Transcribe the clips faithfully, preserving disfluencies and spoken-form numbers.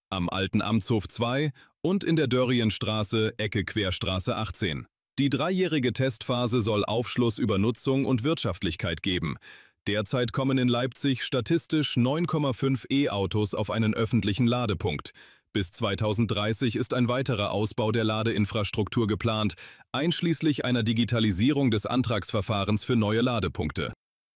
am Alten Amtshof zwei und in der Dörrienstraße, Ecke Querstraße achtzehn. Die dreijährige Testphase soll Aufschluss über Nutzung und Wirtschaftlichkeit geben. Derzeit kommen in Leipzig statistisch neun Komma fünf E-Autos auf einen öffentlichen Ladepunkt. Bis zweitausenddreißig ist ein weiterer Ausbau der Ladeinfrastruktur geplant, einschließlich einer Digitalisierung des Antragsverfahrens für neue Ladepunkte.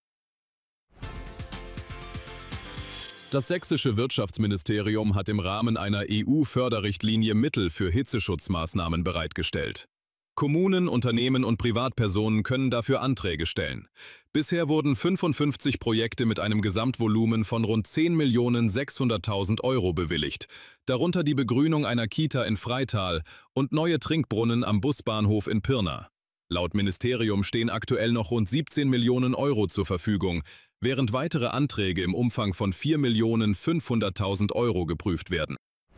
Das sächsische Wirtschaftsministerium hat im Rahmen einer E U-Förderrichtlinie Mittel für Hitzeschutzmaßnahmen bereitgestellt. Kommunen, Unternehmen und Privatpersonen können dafür Anträge stellen. Bisher wurden fünfundfünfzig Projekte mit einem Gesamtvolumen von rund zehn Millionen sechshunderttausend Euro bewilligt, darunter die Begrünung einer Kita in Freital und neue Trinkbrunnen am Busbahnhof in Pirna. Laut Ministerium stehen aktuell noch rund siebzehn Millionen Euro zur Verfügung, während weitere Anträge im Umfang von vier Millionen fünfhunderttausend Euro geprüft werden.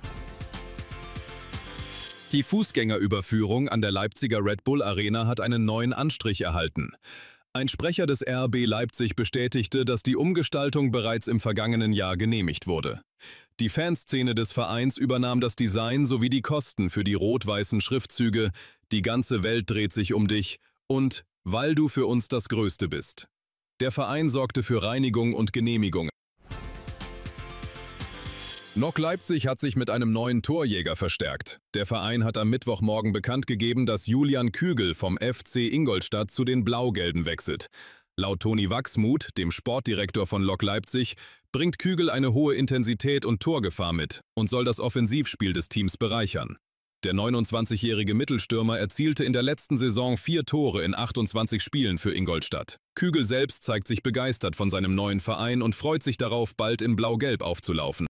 Die Fußgängerüberführung an der Leipziger Red Bull Arena hat einen neuen Anstrich erhalten. Ein Sprecher des R B Leipzig bestätigte, dass die Umgestaltung bereits im vergangenen Jahr genehmigt wurde. Die Fanszene des Vereins übernahm das Design sowie die Kosten für die rot-weißen Schriftzüge „Die ganze Welt dreht sich um dich" und „Weil du für uns das Größte bist". Der Verein sorgte für Reinigung und Genehmigung. Lok Leipzig hat sich mit einem neuen Torjäger verstärkt. Der Verein hat am Mittwochmorgen bekannt gegeben, dass Julian Kügel vom F C Ingolstadt zu den Blau-Gelben wechselt. Laut Toni Wachsmuth, dem Sportdirektor von Lok Leipzig, bringt Kügel eine hohe Intensität und Torgefahr mit und soll das Offensivspiel des Teams bereichern. Der neunundzwanzigjährige Mittelstürmer erzielte in der letzten Saison vier Tore in achtundzwanzig Spielen für Ingolstadt. Kügel selbst zeigt sich begeistert von seinem neuen Verein und freut sich darauf, bald in Blau-Gelb aufzulaufen.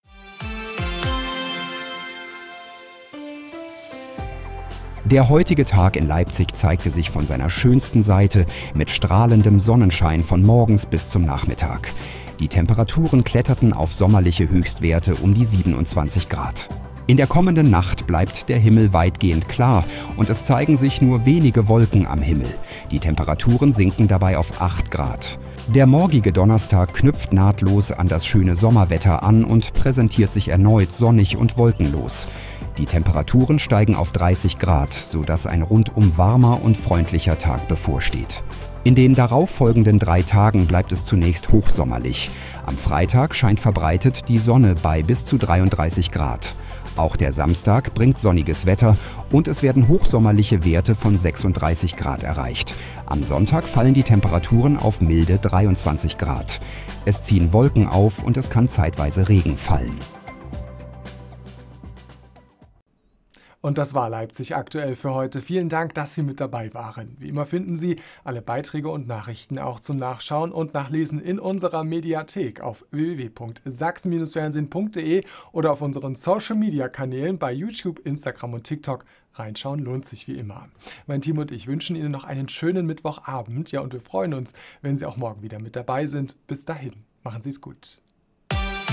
Der heutige Tag in Leipzig zeigte sich von seiner schönsten Seite mit strahlendem Sonnenschein von morgens bis zum Nachmittag. Die Temperaturen kletterten auf sommerliche Höchstwerte um die siebenundzwanzig Grad. In der kommenden Nacht bleibt der Himmel weitgehend klar und es zeigen sich nur wenige Wolken am Himmel. Die Temperaturen sinken dabei auf acht Grad. Der morgige Donnerstag knüpft nahtlos an das schöne Sommerwetter an und präsentiert sich erneut sonnig und wolkenlos. Die Temperaturen steigen auf dreißig Grad, sodass ein rundum warmer und freundlicher Tag bevorsteht. In den darauffolgenden drei Tagen bleibt es zunächst hochsommerlich. Am Freitag scheint verbreitet die Sonne bei bis zu dreiunddreißig Grad. Auch der Samstag bringt sonniges Wetter und es werden hochsommerliche Werte von sechsunddreißig Grad erreicht. Am Sonntag fallen die Temperaturen auf milde dreiundzwanzig Grad. Es ziehen Wolken auf und es kann zeitweise Regen fallen. Und das war Leipzig aktuell für heute. Vielen Dank, dass Sie mit dabei waren. Wie immer finden Sie alle Beiträge und Nachrichten auch zum Nachschauen und Nachlesen in unserer Mediathek auf w w w punkt sachsen Bindestrich fernsehen punkt de oder auf unseren Social-Media-Kanälen bei YouTube, Instagram und TikTok. Reinschauen lohnt sich wie immer. Mein Team und ich wünschen Ihnen noch einen schönen Mittwochabend. Ja, und wir freuen uns, wenn Sie auch morgen wieder mit dabei sind. Bis dahin, machen Sie es gut.